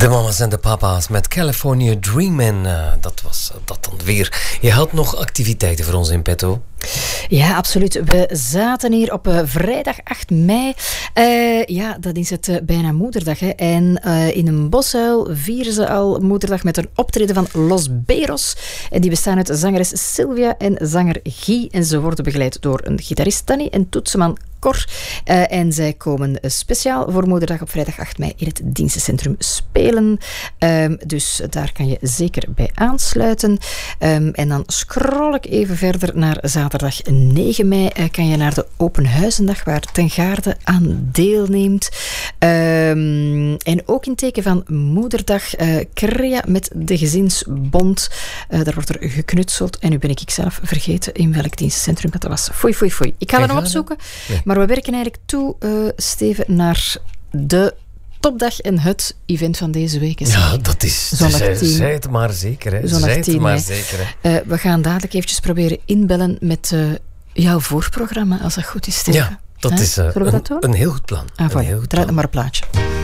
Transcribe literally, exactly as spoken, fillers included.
De mama's en de papa's met California Dreamin'. Uh, dat was uh, dat dan weer. Je had nog activiteiten voor ons in petto. Ja, absoluut. We zaten hier op uh, vrijdag acht mei. Uh, ja, dat is het uh, bijna moederdag. Hè. En uh, in een boshuil vieren ze al moederdag met een optreden van Los Beros. En die bestaan uit zangeres Sylvia en zanger Guy. En ze worden begeleid door een gitarist Danny en toetsenman Cor. Uh, en zij komen speciaal voor moederdag op vrijdag acht mei in het dienstencentrum spelen. Um, dus daar kan je zeker bij aansluiten. Um, en dan scroll ik even verder naar zaterdag negen mei. Uh, kan je naar de Openhuizendag waar Ten Gaarde aan deelneemt. Um, en ook in teken van moederdag uh, Crea met de Gezinsbond. Uh, daar wordt er geknutseld. En nu ben ik zelf vergeten in welk dienstencentrum dat was. Foei, foei, foei. Ik ga er nog opzoeken. Nee. Maar we werken eigenlijk toe, uh, Steven, naar de topdag en het event van deze week. Is ja, dat is... Zondag tien. Zij het maar zeker, hè. Zondag Zij tien, het maar zeker, hè. Uh, we gaan dadelijk eventjes proberen inbellen met uh, jouw voorprogramma, als dat goed is, Steven. Ja, dat huh? is uh, een, een heel goed plan. Ah, een heel goed Draai plan. maar een plaatje.